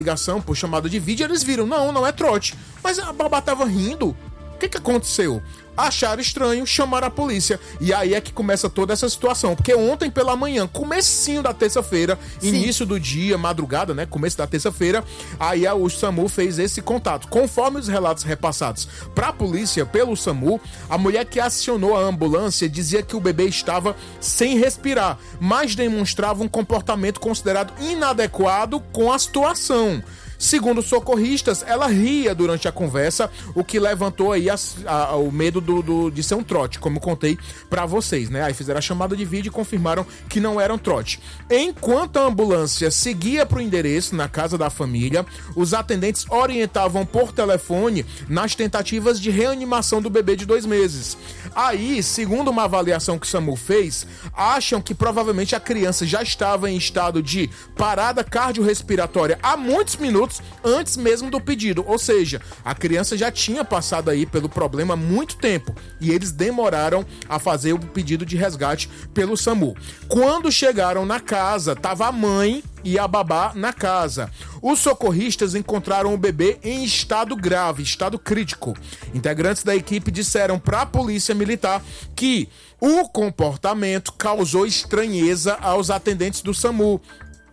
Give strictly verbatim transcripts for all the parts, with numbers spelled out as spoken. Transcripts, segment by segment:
ligação por chamada de vídeo, eles viram, não, não é trote. Mas a babá tava rindo. O que que aconteceu? Acharam estranho, chamaram a polícia. E aí é que começa toda essa situação. Porque ontem pela manhã, comecinho da terça-feira, início do dia, madrugada, né? Começo da terça-feira, aí o SAMU fez esse contato. Conforme os relatos repassados pra polícia pelo SAMU, a mulher que acionou a ambulância dizia que o bebê estava sem respirar, mas demonstrava um comportamento considerado inadequado com a situação. Segundo socorristas, ela ria durante a conversa, o que levantou aí a, a, o medo do, do, de ser um trote, como eu contei pra vocês, né? Aí fizeram a chamada de vídeo e confirmaram que não era um trote. Enquanto a ambulância seguia pro endereço, na casa da família, os atendentes orientavam por telefone nas tentativas de reanimação do bebê de dois meses. Aí, segundo uma avaliação que o SAMU fez, acham que provavelmente a criança já estava em estado de parada cardiorrespiratória há muitos minutos antes mesmo do pedido, ou seja, a criança já tinha passado aí pelo problema há muito tempo e eles demoraram a fazer o pedido de resgate pelo SAMU. Quando chegaram na casa, tava a mãe e a babá na casa. Os socorristas encontraram o bebê em estado grave, estado crítico. Integrantes da equipe disseram para a polícia militar que o comportamento causou estranheza aos atendentes do SAMU.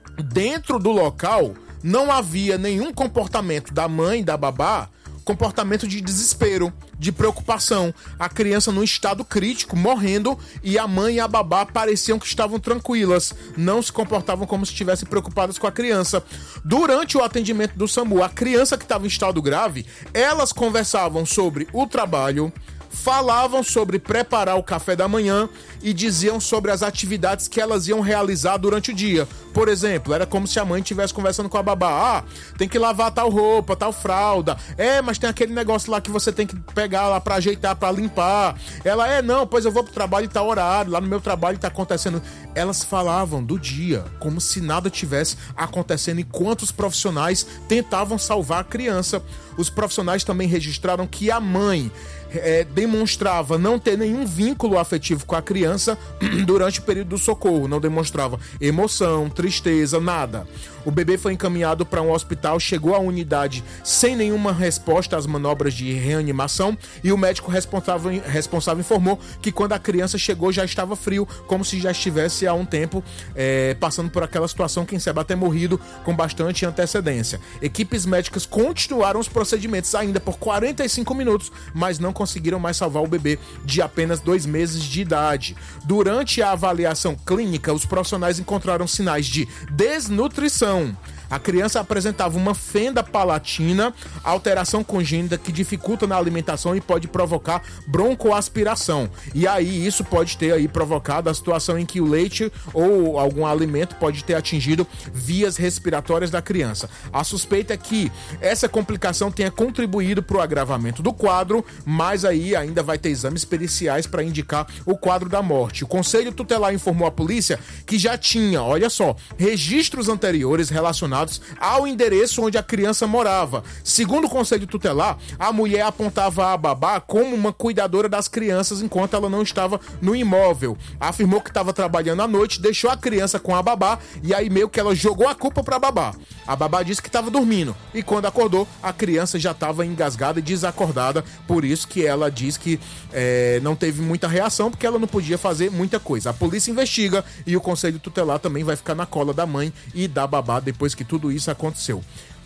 Dentro do local, não havia nenhum comportamento da mãe, da babá, comportamento de desespero, de preocupação. A criança num estado crítico, morrendo, e a mãe e a babá pareciam que estavam tranquilas, não se comportavam como se estivessem preocupadas com a criança. Durante o atendimento do SAMU, a criança que estava em estado grave, elas conversavam sobre o trabalho, falavam sobre preparar o café da manhã e diziam sobre as atividades que elas iam realizar durante o dia. Por exemplo, era como se a mãe estivesse conversando com a babá. Ah, tem que lavar tal roupa, tal fralda. É, mas tem aquele negócio lá que você tem que pegar lá pra ajeitar, pra limpar. Ela, é, não, pois eu vou pro trabalho e tá horário, lá no meu trabalho tá acontecendo. Elas falavam do dia, como se nada tivesse acontecendo, enquanto os profissionais tentavam salvar a criança. Os profissionais também registraram que a mãe É, demonstrava não ter nenhum vínculo afetivo com a criança durante o período do socorro, não demonstrava emoção, tristeza, nada. O bebê foi encaminhado para um hospital, chegou à unidade sem nenhuma resposta às manobras de reanimação e o médico responsável, responsável informou que quando a criança chegou já estava frio, como se já estivesse há um tempo é, passando por aquela situação, quem sabe até morrido com bastante antecedência. Equipes médicas continuaram os procedimentos ainda por quarenta e cinco minutos, mas não conseguiram mais salvar o bebê de apenas dois meses de idade. Durante a avaliação clínica, os profissionais encontraram sinais de desnutrição. A criança apresentava uma fenda palatina, alteração congênita que dificulta na alimentação e pode provocar broncoaspiração. E aí isso pode ter aí provocado a situação em que o leite ou algum alimento pode ter atingido vias respiratórias da criança. A suspeita é que essa complicação tenha contribuído para o agravamento do quadro, mas aí ainda vai ter exames periciais para indicar o quadro da morte. O Conselho Tutelar informou à polícia que já tinha, olha só, registros anteriores relacionados ao endereço onde a criança morava. Segundo o Conselho Tutelar, a mulher apontava a babá como uma cuidadora das crianças enquanto ela não estava no imóvel. Afirmou que estava trabalhando à noite, deixou a criança com a babá e aí meio que ela jogou a culpa para a babá. A babá disse que estava dormindo e quando acordou, a criança já estava engasgada e desacordada, por isso que ela diz que é, não teve muita reação, porque ela não podia fazer muita coisa. A polícia investiga e o Conselho Tutelar também vai ficar na cola da mãe e da babá depois que tudo isso aconteceu.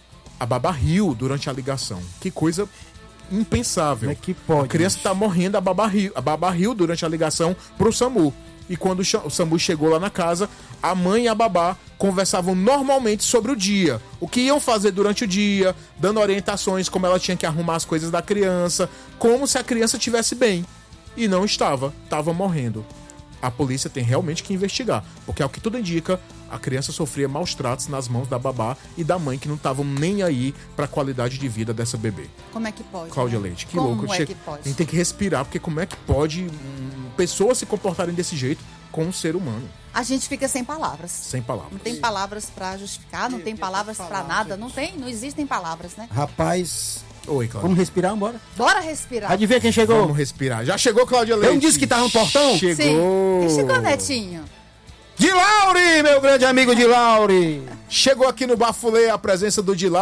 A babá riu durante a ligação. Que coisa impensável. É que pode, a criança tá morrendo, a babá riu, a babá riu durante a ligação pro SAMU. E quando o SAMU chegou lá na casa, a mãe e a babá conversavam normalmente sobre o dia. O que iam fazer durante o dia, dando orientações como ela tinha que arrumar as coisas da criança, como se a criança estivesse bem. E não estava, estava morrendo. A polícia tem realmente que investigar, porque ao que tudo indica, a criança sofria maus tratos nas mãos da babá e da mãe, que não estavam nem aí para a qualidade de vida dessa bebê. Como é que pode? Cláudia né? Leite, que como louco. Como é che... que pode? A gente tem que respirar, porque como é que pode hum, pessoas se comportarem desse jeito com um ser humano? A gente fica sem palavras. Sem palavras. Não tem palavras para justificar, não tem palavras para nada, não tem, não existem palavras, né? Rapaz... Oi, Cláudia. Vamos respirar, bora? Bora respirar. Adivinha quem chegou? Vamos respirar. Já chegou, Cláudia Leite? Eu não disse que tava no portão? Chegou. Sim. Quem chegou, Netinho? Di Lauri, meu grande amigo Di Lauri. Chegou aqui no Bafulê a presença do Di